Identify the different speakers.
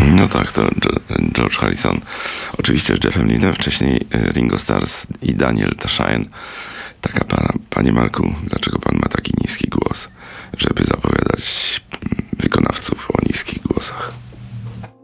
Speaker 1: No tak, to George Harrison. Oczywiście z Jeffem Lynnem, wcześniej Ringo Starr i Daniel Cheyenne. Taka para. Panie Marku, dlaczego pan ma taki niski